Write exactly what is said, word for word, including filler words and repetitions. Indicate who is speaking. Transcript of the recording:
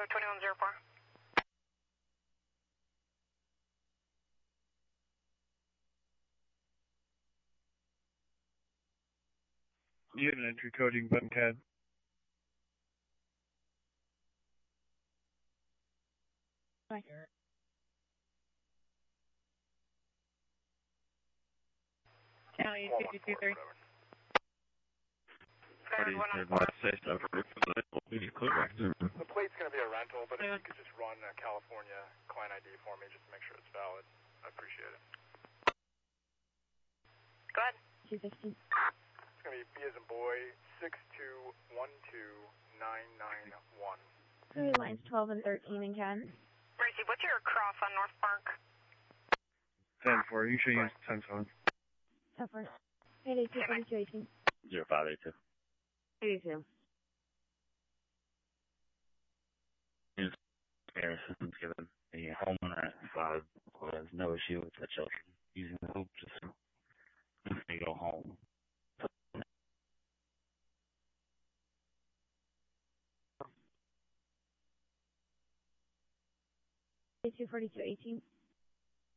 Speaker 1: Bravo twenty-one zero four.
Speaker 2: You have an entry coding button, C A D.
Speaker 1: Bye. County two two two three.
Speaker 3: Party third last station over the
Speaker 4: The plate's going to be a rental, but if you could just run a California client I D for me just to make sure it's valid, I appreciate it.
Speaker 1: Go ahead.
Speaker 5: two fifteen.
Speaker 4: It's going to be B as in boy, six two one two nine nine one.
Speaker 5: Three lines twelve and thirteen in Ken.
Speaker 1: Mercy, what's your cross on North Park?
Speaker 2: ten four, you should use ten seven.
Speaker 5: Suffer. eight eight two forty-two eighteen.
Speaker 3: zero five eight two.
Speaker 5: eighty-two.
Speaker 3: Harrison's given a home owner five who has no issue with the children using the hoop just once they go home.
Speaker 5: eight two forty-two eighteen.